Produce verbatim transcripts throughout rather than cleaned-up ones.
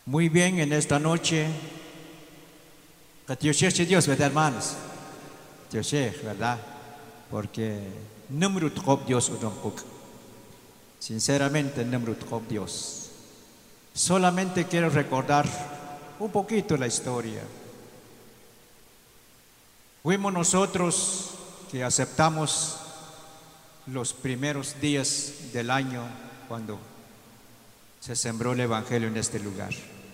Muy bien, en esta noche, Dios, ¿verdad, hermanos? Dios, ¿verdad? Porque Nimrut Dios Udonkuk. Sinceramente, Nimrut Dios. Solamente quiero recordar un poquito la historia. Fuimos nosotros que aceptamos los primeros días del año cuando se sembró el Evangelio en este lugar.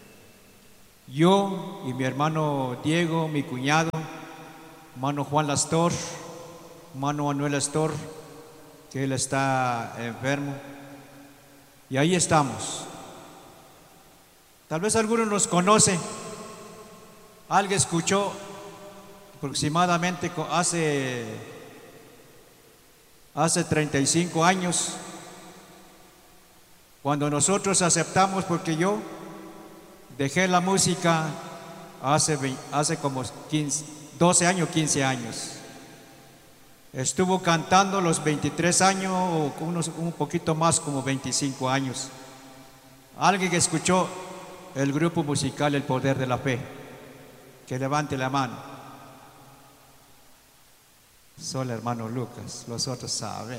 Yo y mi hermano Diego, mi cuñado, hermano Juan Lastor, hermano Manuel Lastor, que él está enfermo, y ahí estamos. Tal vez algunos nos conocen. Alguien escuchó aproximadamente hace hace treinta y cinco años, cuando nosotros aceptamos, porque yo dejé la música hace, hace como quince, doce años, quince años. Estuvo cantando los veintitrés años, o unos, un poquito más, como veinticinco años. Alguien que escuchó el grupo musical El Poder de la Fe, que levante la mano. Solo hermano Lucas, los otros saben.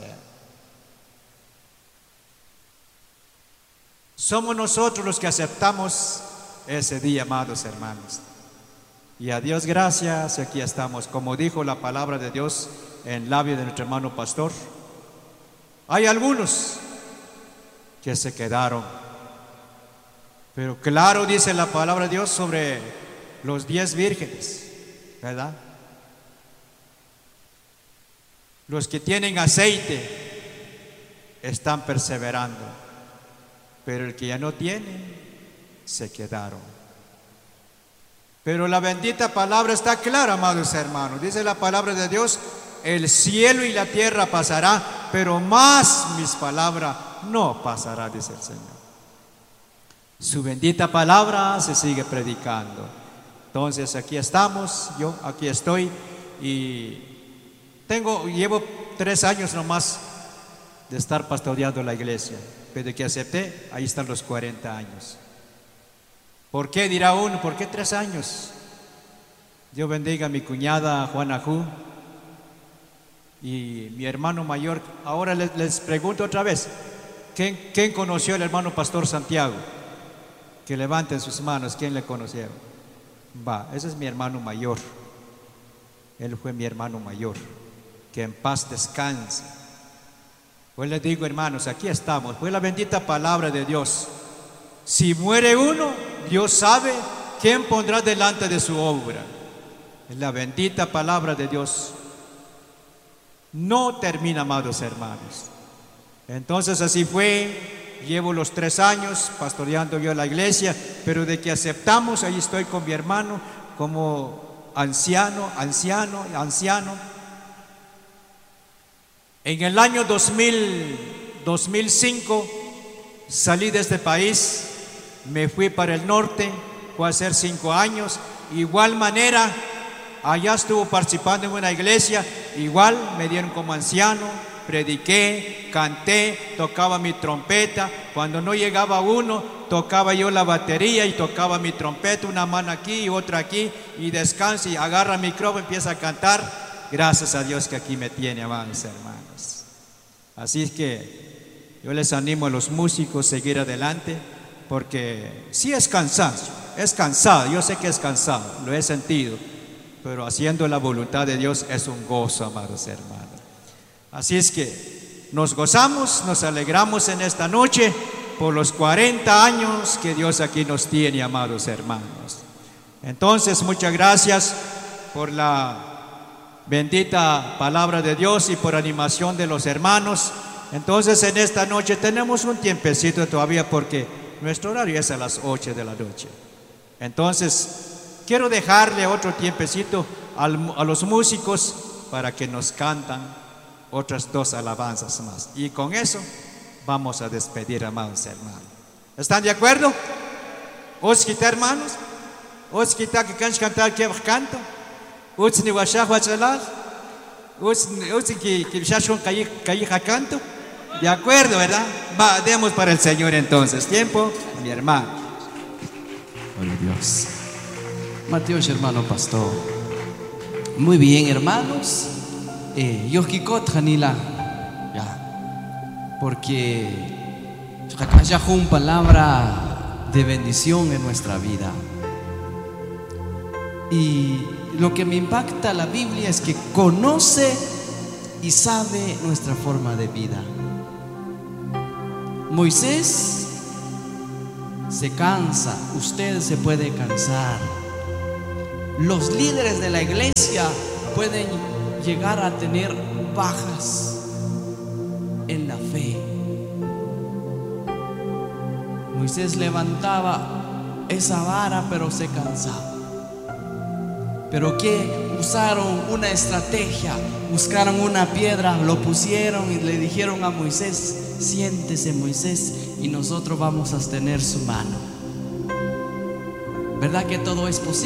Somos nosotros los que aceptamos ese día, amados hermanos. Y a Dios gracias, aquí estamos. Como dijo la palabra de Dios en labio de nuestro hermano pastor, hay algunos que se quedaron. Pero claro, dice la palabra de Dios sobre los diez vírgenes, ¿verdad? Los que tienen aceite están perseverando, pero el que ya no tiene, se quedaron. Pero la bendita palabra está clara, amados hermanos. Dice la palabra de Dios: el cielo y la tierra pasará, pero más mis palabras no pasará, dice el Señor. Su bendita palabra se sigue predicando. Entonces aquí estamos, yo aquí estoy, y tengo, llevo tres años nomás de estar pastoreando la iglesia. Desde que acepté, ahí están los cuarenta años. ¿Por qué? Dirá uno, ¿por qué tres años? Dios bendiga a mi cuñada Juana Ju y mi hermano mayor. Ahora les, les pregunto otra vez, ¿quién, ¿quién conoció al hermano pastor Santiago? Que levanten sus manos, ¿quién le conocieron? Va, ese es mi hermano mayor. Él fue mi hermano mayor. Que en paz descanse. Pues les digo, hermanos, aquí estamos. Fue la bendita palabra de Dios. Si muere uno, Dios sabe quién pondrá delante de su obra. Es la bendita palabra de Dios. No termina, amados hermanos. Entonces así fue. Llevo los tres años pastoreando yo la iglesia, pero de que aceptamos, ahí estoy con mi hermano como anciano, anciano, anciano. En el año dos mil, dos mil cinco salí de este país, me fui para el norte, fue a hacer cinco años. Igual manera, allá estuve participando en una iglesia, igual me dieron como anciano. Prediqué, canté, tocaba mi trompeta. Cuando no llegaba uno, tocaba yo la batería y tocaba mi trompeta, una mano aquí y otra aquí, y descansa y agarra el micrófono, empieza a cantar. Gracias a Dios que aquí me tiene, amados hermanos. Así es que yo les animo a los músicos a seguir adelante, porque sí es cansancio, es cansado, yo sé que es cansado, lo he sentido, pero haciendo la voluntad de Dios es un gozo, amados hermanos. Así es que nos gozamos, nos alegramos en esta noche por los cuarenta años que Dios aquí nos tiene, amados hermanos. Entonces, muchas gracias por la bendita palabra de Dios y por animación de los hermanos. Entonces, en esta noche tenemos un tiempecito todavía, porque nuestro horario es a las ocho de la noche. Entonces, quiero dejarle otro tiempecito al, a los músicos para que nos cantan otras dos alabanzas más, y con eso vamos a despedir, amados hermanos. ¿Están de acuerdo? ¿Os quita, hermanos? ¿Os quita que canch cantar que canto? ¿Os ni washah wachalal? ¿Os que que shashon caí caí canto? De acuerdo, ¿verdad? Va, demos para el Señor entonces. Tiempo, mi hermano. Gloria a Dios. Mateos, hermano pastor. Muy bien, hermanos. Eh, Yohkikot Janila. Ya. Porque haya una palabra de bendición en nuestra vida. Y lo que me impacta la Biblia es que conoce y sabe nuestra forma de vida. Moisés se cansa, usted se puede cansar. Los líderes de la iglesia pueden llegar a tener bajas en la fe. Moisés levantaba esa vara, pero se cansaba. Pero que usaron una estrategia, buscaron una piedra, lo pusieron y le dijeron a Moisés: siéntese, Moisés, y nosotros vamos a tener su mano. ¿Verdad que todo es posible?